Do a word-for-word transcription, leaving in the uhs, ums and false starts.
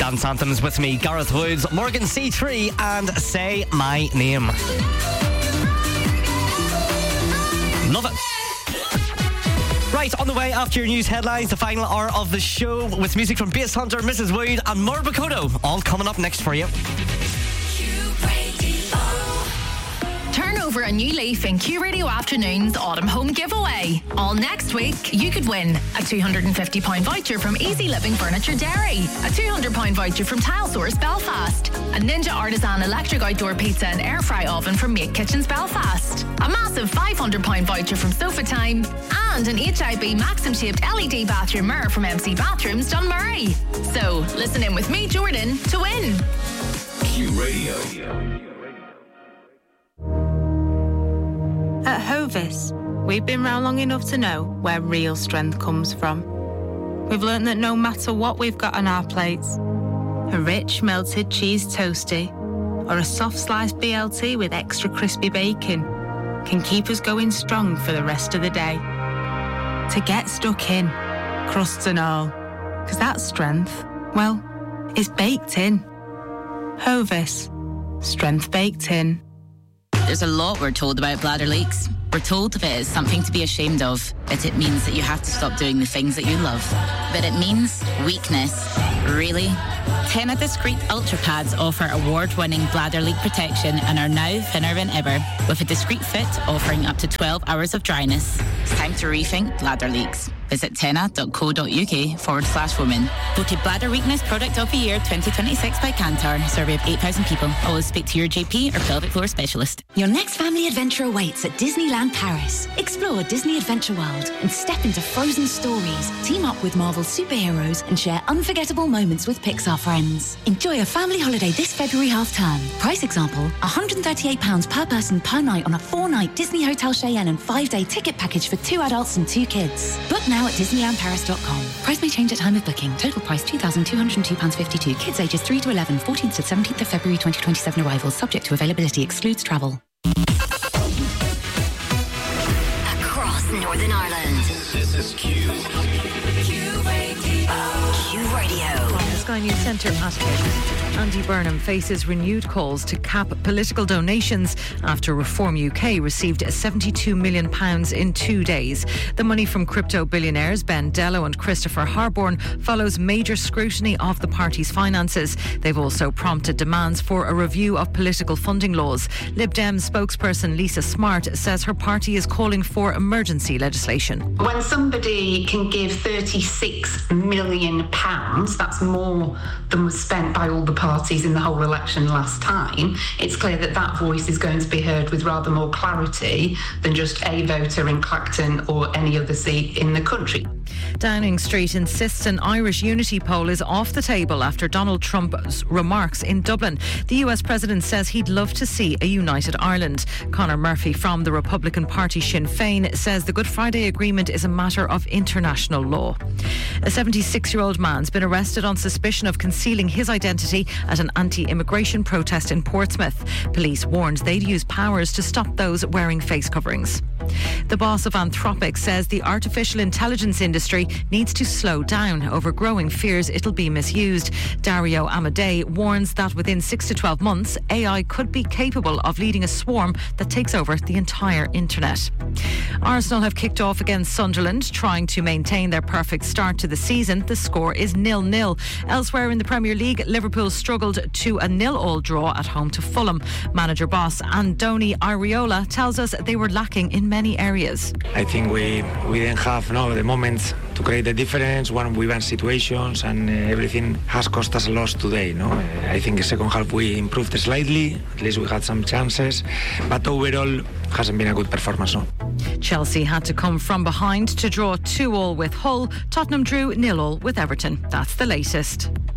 Dance Anthems with me, Gareth Woods, Morgan C three, and Say My Name. Love it. Right, on the way after your news headlines, the final hour of the show with music from Bass Hunter, Missus Wood, and Murbakoto, all coming up next for you. Turn over a new leaf in Q Radio Afternoon's Autumn Home Giveaway. All next week, you could win a two hundred fifty pounds voucher from Easy Living Furniture Dairy, a two hundred pounds voucher from Tilesource Belfast, a Ninja Artisan electric outdoor pizza and air fry oven from Make Kitchens Belfast, a massive five hundred pounds voucher from Sofa Time, and an H I B Maxim shaped L E D bathroom mirror from M C Bathrooms Dunmurray. So, listen in with me, Jordan, to win. Q Radio. At Hovis, we've been round long enough to know where real strength comes from. We've learnt that no matter what we've got on our plates, a rich melted cheese toasty or a soft sliced B L T with extra crispy bacon can keep us going strong for the rest of the day. To get stuck in, crusts and all, because that strength, well, is baked in. Hovis, strength baked in. There's a lot we're told about bladder leaks. We're told if it is something to be ashamed of, that it means that you have to stop doing the things that you love. But it means weakness. Really? Tena Discreet Ultra Pads offer award-winning bladder leak protection and are now thinner than ever, with a discreet fit offering up to twelve hours of dryness. It's time to rethink bladder leaks. Visit tena.co.uk forward slash women. Voted Bladder Weakness Product of the Year twenty twenty-six by Kantar. Survey of eight thousand people. Always speak to your G P or pelvic floor specialist. Your next family adventure awaits at Disneyland Paris. Explore Disney Adventure World and step into frozen stories. Team up with Marvel superheroes and share unforgettable moments with Pixar friends. Enjoy a family holiday this February half-term. Price example, one hundred thirty-eight pounds per person per night on a four-night Disney Hotel Cheyenne and five-day ticket package for two adults and two kids. Book now at disneyland paris dot com. Price may change at time of booking. Total price two thousand two hundred two pounds fifty-two. Kids ages three to eleven, fourteenth to seventeenth of February twenty twenty-seven arrivals. Subject to availability. Excludes travel. Across Northern Ireland. This is Q. Q Radio. Q Radio. Sky News Centre at Andy Burnham faces renewed calls to cap political donations after Reform U K received seventy-two million pounds in two days. The money from crypto billionaires Ben Dello and Christopher Harborne follows major scrutiny of the party's finances. They've also prompted demands for a review of political funding laws. Lib Dem spokesperson Lisa Smart says her party is calling for emergency legislation. When somebody can give thirty-six million pounds, that's more than was spent by all the parties in the whole election last time, it's clear that that voice is going to be heard with rather more clarity than just a voter in Clacton or any other seat in the country. Downing Street insists an Irish unity poll is off the table after Donald Trump's remarks in Dublin. The U S president says he'd love to see a united Ireland. Conor Murphy from the Republican Party Sinn Féin says the Good Friday Agreement is a matter of international law. A seventy-six-year-old man's been arrested on suspicion of concealing his identity at an anti-immigration protest in Portsmouth. Police warned they'd use powers to stop those wearing face coverings. The boss of Anthropic says the artificial intelligence industry needs to slow down over growing fears it'll be misused. Dario Amodei warns that within six to twelve months, A I could be capable of leading a swarm that takes over the entire internet. Arsenal have kicked off against Sunderland, trying to maintain their perfect start to the season. The score is nil nil. Elsewhere in the Premier League, Liverpool struggled to a nil-all draw at home to Fulham. Manager boss Andoni Iraola tells us they were lacking in many areas. I think we we didn't have no the moments to create the difference when we won situations, and uh, everything has cost us a loss today. No, uh, I think the second half we improved slightly. At least we had some chances, but overall hasn't been a good performance. No. Chelsea had to come from behind to draw two all with Hull. Tottenham drew nil all with Everton. That's the latest.